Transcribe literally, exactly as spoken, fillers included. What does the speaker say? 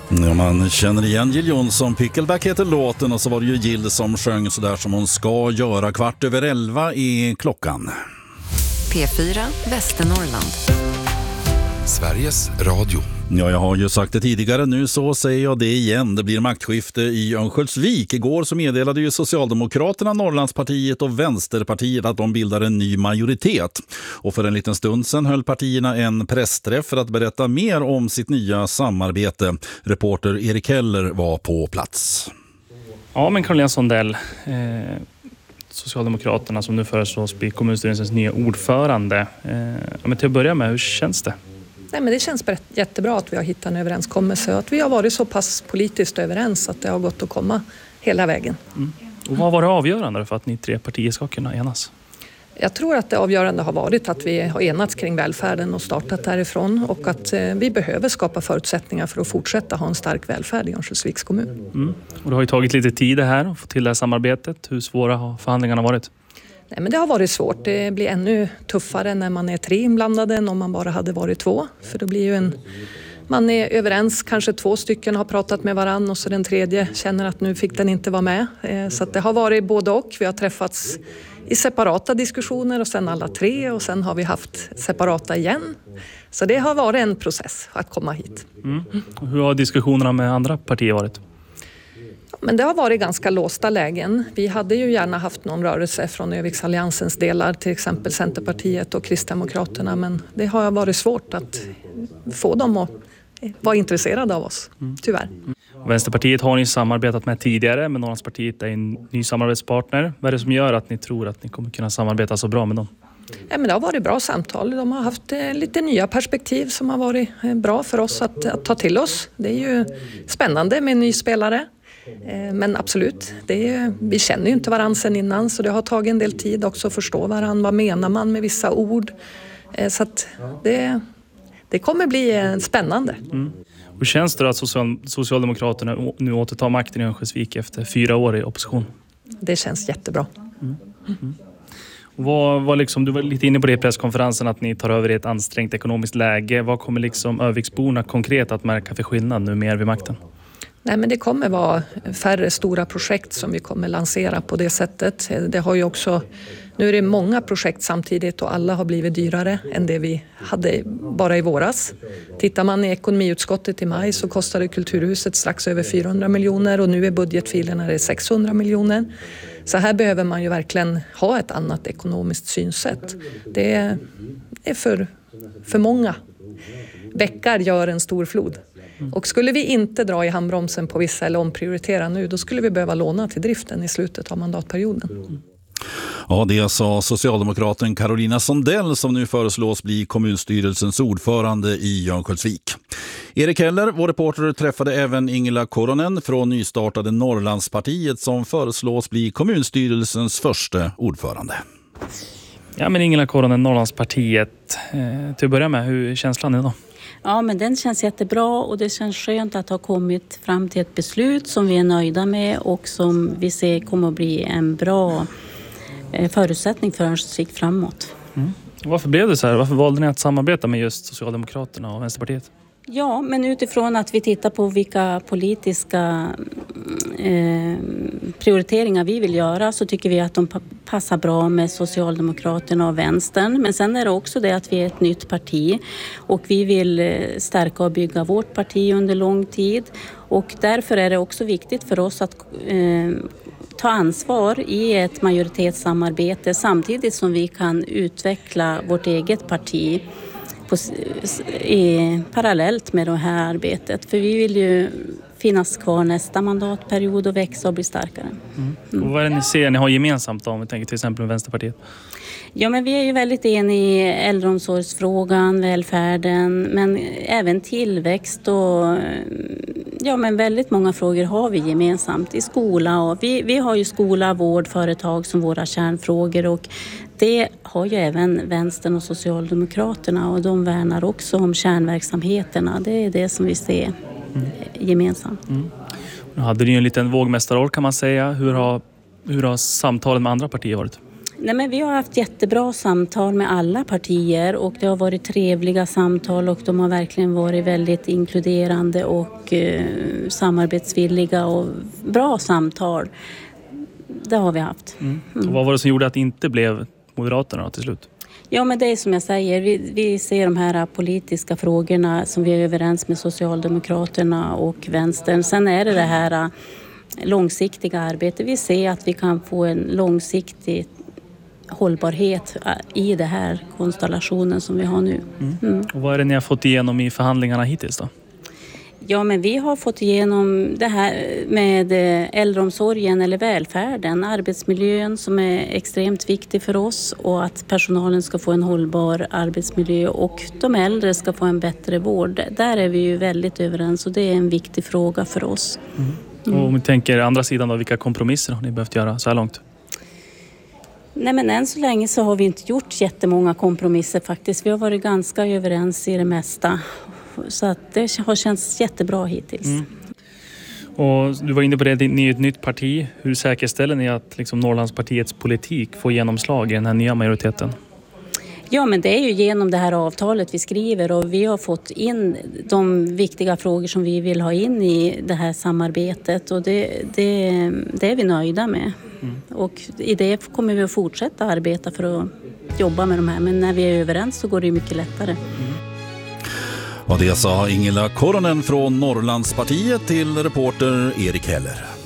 Ja, man känner igen Jill Johnson. Pickleback heter låten och så var det ju Jill som sjöng så där som hon ska göra. Kvart över elva i klockan. P fyra Västernorrland. Sveriges Radio. Ja, jag har ju sagt det tidigare, nu så säger jag det igen. Det blir maktskifte i Örnsköldsvik. Igår så meddelade ju Socialdemokraterna, Norrlandspartiet och Vänsterpartiet att de bildar en ny majoritet. Och för en liten stund sedan höll partierna en pressträff för att berätta mer om sitt nya samarbete. Reporter Erik Heller var på plats. Ja, men Carolina Sondell, eh, Socialdemokraterna som nu föreslås bli kommunstyrelsens nya ordförande. Eh, men till att börja med, hur känns det? Nej, men det känns jättebra att vi har hittat en överenskommelse och att vi har varit så pass politiskt överens att det har gått att komma hela vägen. Mm. Och vad var det avgörande för att ni tre partier ska kunna enas? Jag tror att det avgörande har varit att vi har enats kring välfärden och startat därifrån och att vi behöver skapa förutsättningar för att fortsätta ha en stark välfärd i Örnsköldsviks kommun. Mm. Och det har ju tagit lite tid här att få till det här samarbetet. Hur svåra har förhandlingarna varit? Nej, men det har varit svårt. Det blir ännu tuffare när man är tre inblandade än om man bara hade varit två. För då blir ju en... Man är överens, kanske två stycken har pratat med varann och så den tredje känner att nu fick den inte vara med. Så att det har varit både och. Vi har träffats i separata diskussioner och sen alla tre och sen har vi haft separata igen. Så det har varit en process att komma hit. Mm. Hur har diskussionerna med andra partier varit? Men det har varit ganska låsta lägen. Vi hade ju gärna haft någon rörelse från Öviksalliansens delar, till exempel Centerpartiet och Kristdemokraterna. Men det har varit svårt att få dem att vara intresserade av oss, tyvärr. Mm. Vänsterpartiet har ni samarbetat med tidigare, men Norrlandspartiet är en ny samarbetspartner. Vad är det som gör att ni tror att ni kommer kunna samarbeta så bra med dem? Ja, men det har varit bra samtal. De har haft eh, lite nya perspektiv som har varit eh, bra för oss att, att ta till oss. Det är ju spännande med en ny spelare. Men absolut, det är, vi känner ju inte varandra sedan innan så det har tagit en del tid också att förstå varandra. Vad menar man med vissa ord? Så att det, det kommer bli spännande. Mm. Hur känns det att social, Socialdemokraterna nu återtar makten i Örnsköldsvik efter fyra år i opposition? Det känns jättebra. Mm. Mm. Och vad, vad liksom, du var lite inne på det i presskonferensen att ni tar över i ett ansträngt ekonomiskt läge. Vad kommer liksom Örnsköldsviksborna konkret att märka för skillnad nu mer vid makten? Nej, men det kommer vara färre stora projekt som vi kommer lansera på det sättet. Det har ju också, nu är det många projekt samtidigt och alla har blivit dyrare än det vi hade bara i våras. Tittar man i ekonomiutskottet i maj så kostade Kulturhuset strax över fyrahundra miljoner och nu är budgetfilerna det sexhundra miljoner. Så här behöver man ju verkligen ha ett annat ekonomiskt synsätt. Det är, det är för, för många. Bäckar gör en stor flod. Och skulle vi inte dra i handbromsen på vissa eller omprioritera nu, då skulle vi behöva låna till driften i slutet av mandatperioden. Ja, det sa Socialdemokraten Carolina Sondell som nu föreslås bli kommunstyrelsens ordförande i Örnsköldsvik. Erik Heller, vår reporter, träffade även Ingela Koronen från nystartade Norrlandspartiet som föreslås bli kommunstyrelsens första ordförande. Ja, men Ingela Koronen, Norrlandspartiet. Eh, till att börja med, hur är känslan idag? Ja, men den känns jättebra och det känns skönt att ha kommit fram till ett beslut som vi är nöjda med och som vi ser kommer att bli en bra förutsättning för Örnsköldsvik framåt. Mm. Varför blev det så här? Varför valde ni att samarbeta med just Socialdemokraterna och Vänsterpartiet? Ja, men utifrån att vi tittar på vilka politiska eh, prioriteringar vi vill göra så tycker vi att de passar bra med Socialdemokraterna och Vänstern. Men sen är det också det att vi är ett nytt parti och vi vill stärka och bygga vårt parti under lång tid. Och därför är det också viktigt för oss att eh, ta ansvar i ett majoritetssamarbete samtidigt som vi kan utveckla vårt eget parti På, i, parallellt med det här arbetet. För vi vill ju finnas kvar nästa mandatperiod och växa och bli starkare. Mm. Mm. Och vad är det ni ser ni har gemensamt då, om vi tänker till exempel med Vänsterpartiet? Ja, men vi är ju väldigt eniga i äldreomsorgsfrågan, välfärden, men även tillväxt och ja, men väldigt många frågor har vi gemensamt i skola. Och vi, vi har ju skola, vård, företag som våra kärnfrågor och det har ju även Vänstern och Socialdemokraterna och de värnar också om kärnverksamheterna. Det är det som vi ser mm. gemensamt. Mm. Nu hade ni ju en liten vågmästarroll kan man säga. Hur har, hur har samtalen med andra partier varit? Nej, men vi har haft jättebra samtal med alla partier och det har varit trevliga samtal och de har verkligen varit väldigt inkluderande och eh, samarbetsvilliga och bra samtal. Det har vi haft. Mm. Mm. Vad var det som gjorde att det inte blev Moderaterna till slut? Ja, men det är som jag säger, vi, vi ser de här politiska frågorna som vi är överens med Socialdemokraterna och Vänstern. Sen är det det här långsiktiga arbetet. Vi ser att vi kan få en långsiktig hållbarhet i den här konstellationen som vi har nu. Mm. Mm. Och vad är det ni har fått igenom i förhandlingarna hittills då? Ja, men vi har fått igenom det här med äldreomsorgen eller välfärden, arbetsmiljön som är extremt viktig för oss och att personalen ska få en hållbar arbetsmiljö och de äldre ska få en bättre vård. Där är vi ju väldigt överens och det är en viktig fråga för oss. Mm. Mm. Och om vi tänker andra sidan då, vilka kompromisser har ni behövt göra så här långt? Nej, men än så länge så har vi inte gjort jättemånga kompromisser faktiskt. Vi har varit ganska överens i det mesta. Så att det har känts jättebra hittills. Mm. Och du var inne på det, ni är ett nytt parti. Hur säkerställer ni att liksom Norrlandspartiets politik får genomslag i den här nya majoriteten? Ja, men det är ju genom det här avtalet vi skriver och vi har fått in de viktiga frågor som vi vill ha in i det här samarbetet och det, det, det är vi nöjda med. Mm. Och i det kommer vi att fortsätta arbeta för att jobba med de här, men när vi är överens så går det mycket lättare. Mm. Och det sa Ingela Koronen från Norrlandspartiet till reporter Erik Heller.